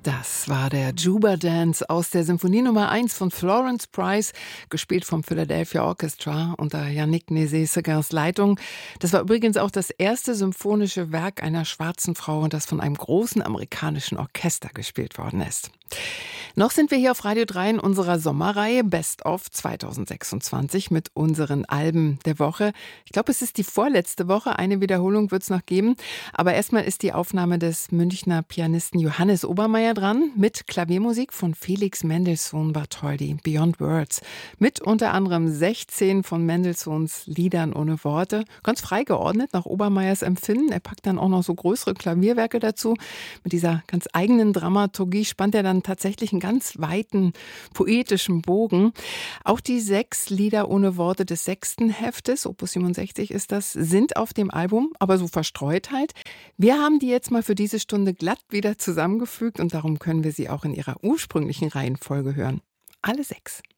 Das war der Juba Dance aus der Symphonie Nummer 1 von Florence Price, gespielt vom Philadelphia Orchestra unter Yannick Nézet-Séguins Leitung. Das war übrigens auch das erste symphonische Werk einer schwarzen Frau, das von einem großen amerikanischen Orchester gespielt worden ist. Noch sind wir hier auf Radio 3 in unserer Sommerreihe Best of 2026 mit unseren Alben der Woche. Ich glaube, es ist die vorletzte Woche. Eine Wiederholung wird es noch geben. Aber erstmal ist die Aufnahme des Münchner Pianisten Johannes Obermeier dran mit Klaviermusik von Felix Mendelssohn Bartholdy, Beyond Words. Mit unter anderem 16 von Mendelssohns Liedern ohne Worte. Ganz frei geordnet nach Obermeiers Empfinden. Er packt dann auch noch so größere Klavierwerke dazu. Mit dieser ganz eigenen Dramaturgie spannt er dann tatsächlich einen ganz weiten poetischen Bogen. Auch die 6 Lieder ohne Worte des 6. Heftes, Opus 67 ist das, sind auf dem Album, aber so verstreut halt. Wir haben die jetzt mal für diese Stunde glatt wieder zusammengefügt und darum können wir sie auch in ihrer ursprünglichen Reihenfolge hören. Alle 6.